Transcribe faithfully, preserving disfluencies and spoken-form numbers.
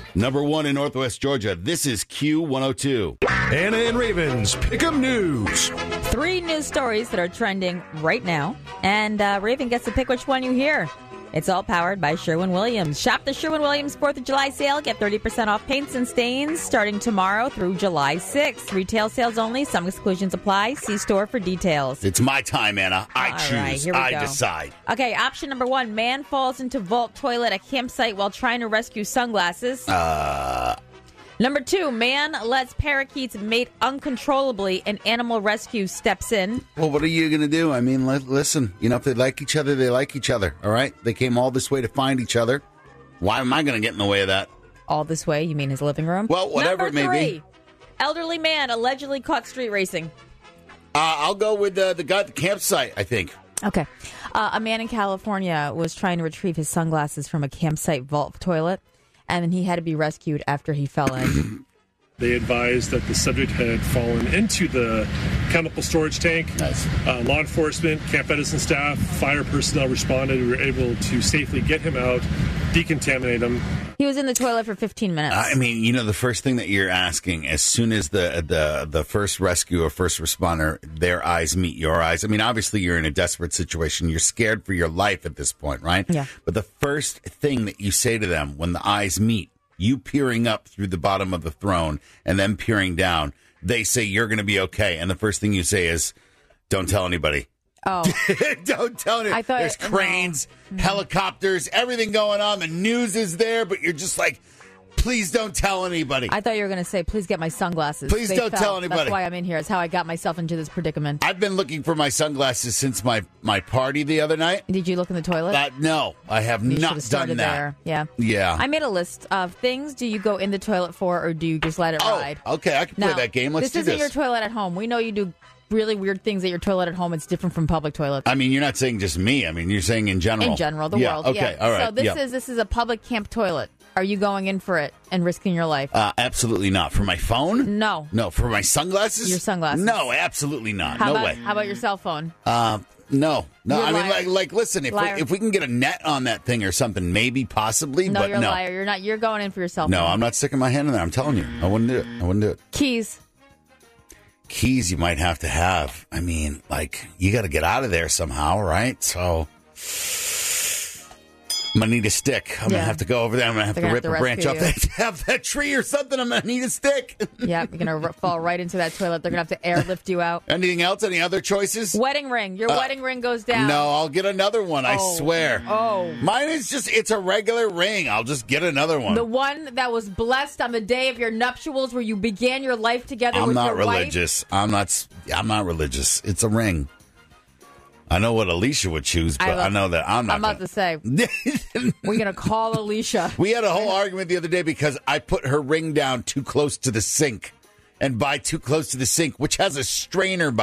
Number one in Northwest Georgia. This is Q one oh two. Anna and Raven's Pick'em News. Three news stories that are trending right now. And uh, Raven gets to pick which one you hear. It's all powered by Sherwin-Williams. Shop the Sherwin-Williams fourth of July sale. Get thirty percent off paints and stains starting tomorrow through July sixth. Retail sales only. Some exclusions apply. See store for details. It's my time, Anna. I All choose. right, here we I go. decide. Okay, option number one. Man falls into vault toilet at campsite while trying to rescue sunglasses. Uh, Number two. Man lets parakeets mate uncontrollably and animal rescue steps in. well, what are you going to do? I mean, li- listen, you know, if they like each other, they like each other, all right? They came all this way to find each other. Why am I going to get in the way of that? All this way? You mean his living room? Well, whatever Number it may be. three. Elderly man allegedly caught street racing. Uh, I'll go with uh, the guy at the campsite, I think. Okay. Uh, a man in California was trying to retrieve his sunglasses from a campsite vault toilet, and then he had to be rescued after he fell in. They advised that the subject had fallen into the chemical storage tank. Nice. Uh, law enforcement, Camp Edison staff, fire personnel responded. We were able to safely get him out, decontaminate him. He was in the toilet for fifteen minutes. I mean, you know, the first thing that you're asking, as soon as the the the first rescue or first responder, their eyes meet your eyes. I mean, obviously, you're in a desperate situation. You're scared for your life at this point, right? Yeah. But the first thing that you say to them when the eyes meet, you peering up through the bottom of the throne and then peering down, they say you're going to be okay. And the first thing you say is, don't tell anybody. Oh. Don't tell anybody. I thought- There's cranes, no. helicopters, everything going on. The news is there, but you're just like, please don't tell anybody. I thought you were going to say, please get my sunglasses. Please They don't fell. tell anybody. That's why I'm in here. It's how I got myself into this predicament. I've been looking for my sunglasses since my, my party the other night. Did you look in the toilet? Uh, no, I have you should not have done started that. there. Yeah. Yeah. I made a list of things. Do you go in the toilet for, or do you just let it oh, ride? okay. I can play Now, that game. Let's this do isn't this. your toilet at home. We know you do really weird things at your toilet at home. It's different from public toilets. I mean, you're not saying just me. I mean, you're saying in general. In general, the yeah, world. Okay. Yeah. All right. So this yeah. is this is a public camp toilet. Are you going in for it and risking your life? Uh, absolutely not. For my phone? No. No. For my sunglasses? Your sunglasses. No, absolutely not. How no about way. how about your cell phone? Uh, no, no. You're a I mean, liar. like, like, listen. If we, Liar. if we can get a net on that thing or something, maybe, possibly. No, but you're a no, liar. You're not. You're going in for your cell phone. no. I'm not sticking my hand in there. I'm telling you, I wouldn't do it. I wouldn't do it. Keys. Keys, you might have to have. I mean, like, you got to get out of there somehow, right? So. I'm going to need a stick. I'm going Yeah. to have to go over there. I'm going to have They're to gonna rip have to a branch off rescue that, have that tree or something. I'm going to need a stick. Yeah, you're gonna r- fall right into that toilet. They're gonna have to airlift you out. Anything else? Any other choices? Wedding ring. Your Uh, wedding ring goes down. No, I'll get another one. I Oh. swear. Oh. Mine is just, it's a regular ring. I'll just get another one. The one that was blessed on the day of your nuptials, where you began your life together I'm with not your wife. religious. I'm not, s- I'm not religious. It's a ring. I know what Alicia would choose, but I, love- know that I'm not. I'm about to say, we're gonna call Alicia. We had a whole argument the other day because I put her ring down too close to the sink. And by too close to the sink, which has a strainer by